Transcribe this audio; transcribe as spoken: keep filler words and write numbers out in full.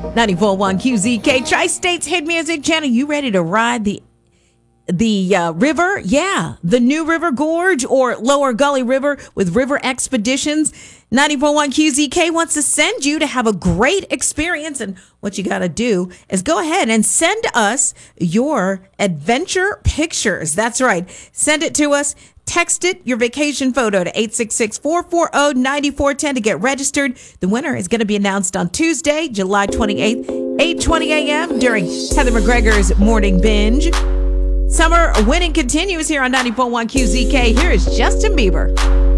ninety-four point one Q Z K, Tri-State's Hit Music Channel. You ready to ride the the uh, river? Yeah, the New River Gorge or Lower Gully River with River Expeditions. ninety-four point one Q Z K wants to send you to have a great experience. And what you got to do is go ahead and send us your adventure pictures. That's right. Send it to us. Text it, your vacation photo, to eight six six, four four zero, nine four one zero to get registered. The winner is going to be announced on Tuesday, July twenty-eighth, eight twenty a.m. during Heather McGregor's Morning Binge. Summer winning continues here on ninety point one Q Z K. Here is Justin Bieber.